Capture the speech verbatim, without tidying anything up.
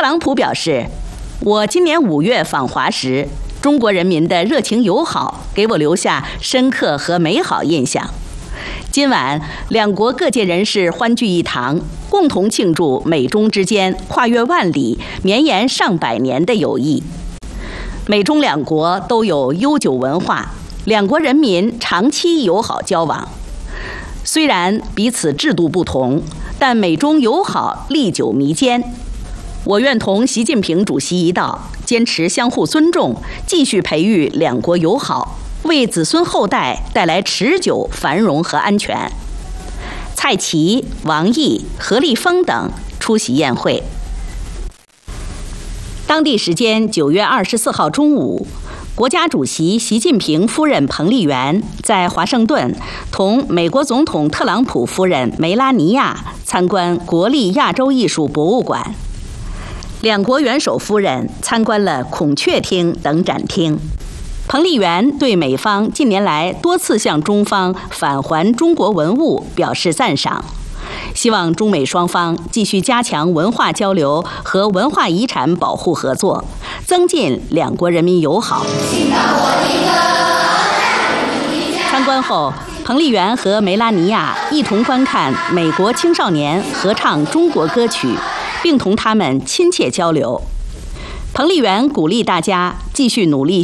特朗普表示，我今年五月访华时，中国人民的热情友好给我留下深刻和美好印象。今晚，两国各界人士欢聚一堂，共同庆祝美中之间跨越万里、绵延上百年的友谊。美中两国都有悠久文化，两国人民长期友好交往。虽然彼此制度不同，但美中友好历久弥坚。我愿同习近平主席一道，坚持相互尊重，继续培育两国友好，为子孙后代带来持久繁荣和安全。蔡奇、王毅、何立峰等出席宴会。当地时间九月二十四号中午，国家主席习近平夫人彭丽媛在华盛顿同美国总统特朗普夫人梅拉尼亚参观国立亚洲艺术博物馆。两国元首夫人参观了孔雀厅等展厅。彭丽媛对美方近年来多次向中方返还中国文物表示赞赏，希望中美双方继续加强文化交流和文化遗产保护合作，增进两国人民友好。参观后，彭丽媛和梅拉尼亚一同观看美国青少年合唱中国歌曲，并同他们亲切交流。彭丽媛鼓励大家继续努力